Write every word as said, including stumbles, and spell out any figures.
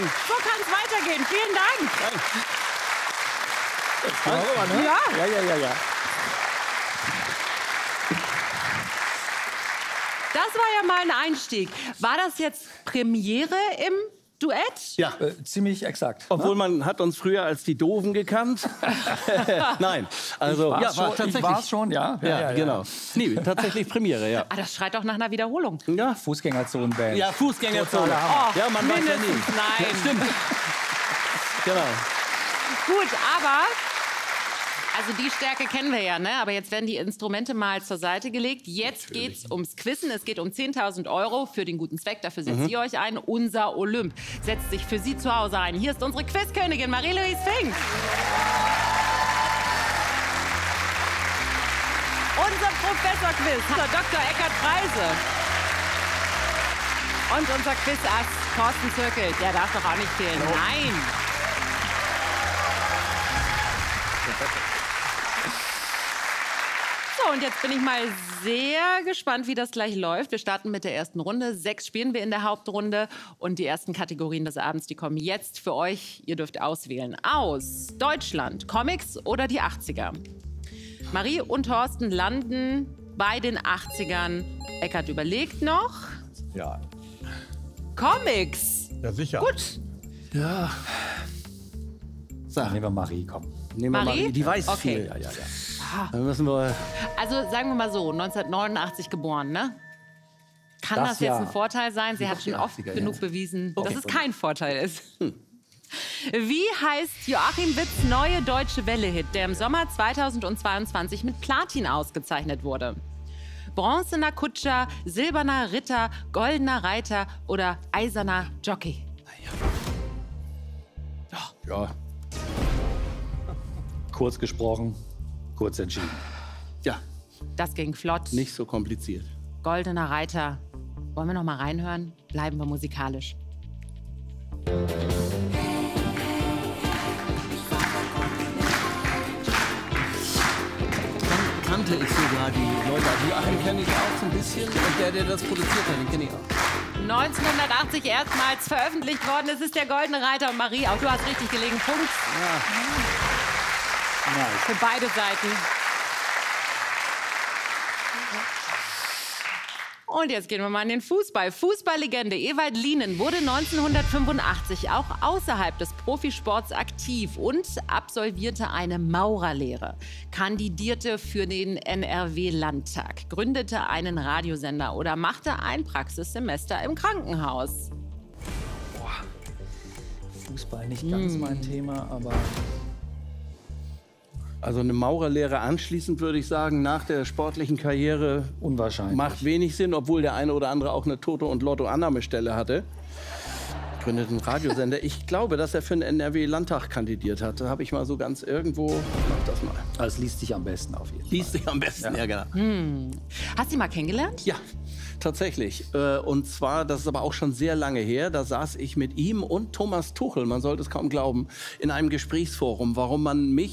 So kann es weitergehen. Vielen Dank. Ja, ne? Ja. Ja, ja, ja, ja. Das war ja mal ein Einstieg. War das jetzt Premiere im Duett? Ja, Äh, ziemlich exakt. obwohl man hat uns früher als die Doofen gekannt. Nein, also War's ja, war schon, ich tatsächlich. war's schon, ja. Ja, genau. Nee, tatsächlich Premiere, ja. Ah, das schreit doch nach einer Wiederholung. Ja, Fußgängerzonenband. ja Fußgängerzone. Totaler Hammer. Ja, man weiß ja mindestens nie. nein. Ja, stimmt. Genau. Gut, aber... Also die Stärke kennen wir ja, ne? Aber jetzt werden die Instrumente mal zur Seite gelegt. Jetzt geht's ums Quizzen. Es geht um zehntausend Euro für den guten Zweck. Dafür setzt ihr euch ein. Unser Olymp setzt sich für Sie zu Hause ein. Hier ist unsere Quizkönigin Marie-Louise Fink. Unser Professor-Quiz, Doktor Eckhard Preise. Und unser Quizass Thorsten Zirkel. Der darf doch auch nicht fehlen. Nein. So, und jetzt bin ich mal sehr gespannt, wie das gleich läuft. Wir starten mit der ersten Runde. Sechs spielen wir in der Hauptrunde. Und die ersten Kategorien des Abends, die kommen jetzt für euch. Ihr dürft auswählen. Aus Deutschland, Comics oder die achtziger. Marie und Thorsten landen bei den achtzigern. Eckhard überlegt noch. Ja. Comics. Ja, sicher. Gut. Ja. So, Nehmen wir Marie, komm. nehmen wir Marie? Marie. Die weiß Okay. viel. Ja, ja, ja. Dann müssen wir. Also sagen wir mal so, neunzehnhundertneunundachtzig geboren, ne? Kann das, Das jetzt Jahr. ein Vorteil sein? Sie hat schon oft achtziger, genug ja. bewiesen, Okay. dass es kein Vorteil ist. Wie heißt Joachim Witts' neue deutsche Welle-Hit, der im Sommer zweitausendzweiundzwanzig mit Platin ausgezeichnet wurde? Bronzener Kutscher, silberner Ritter, goldener Reiter oder eiserner Jockey? Ja. Kurz gesprochen, kurz entschieden. Ja, Das ging flott. nicht so kompliziert. Goldener Reiter. Wollen wir noch mal reinhören? Bleiben wir musikalisch. Kan kannte ich sogar die Leute. Die Joachim kenne ich auch so ein bisschen. Und der, der das produziert hat, den kenne ich auch. neunzehnhundertachtzig erstmals veröffentlicht worden. Es ist der Goldene Reiter. Und Marie, auch du hast richtig gelegen. Punkt Nice. für beide Seiten. Und jetzt gehen wir mal in den Fußball. Fußballlegende Ewald Lienen wurde neunzehnhundertfünfundachtzig auch außerhalb des Profisports aktiv und absolvierte eine Maurerlehre, kandidierte für den N R W-Landtag, gründete einen Radiosender oder machte ein Praxissemester im Krankenhaus. Fußball nicht ganz mein Thema, aber Also eine Maurerlehre anschließend, würde ich sagen, nach der sportlichen Karriere unwahrscheinlich. macht wenig Sinn, obwohl der eine oder andere auch eine Toto- und Lotto-Annahmestelle hatte. Gründet einen Radiosender. Ich glaube, dass er für den N R W-Landtag kandidiert hat. Da habe ich mal so ganz irgendwo. Mach das mal. Also es liest sich am besten auf jeden Fall. Liest sich am besten, ja, genau. Hast du ihn mal kennengelernt? Ja, tatsächlich. Äh, Und zwar, das ist aber auch schon sehr lange her, da saß ich mit ihm und Thomas Tuchel, man sollte es kaum glauben, in einem Gesprächsforum, warum man mich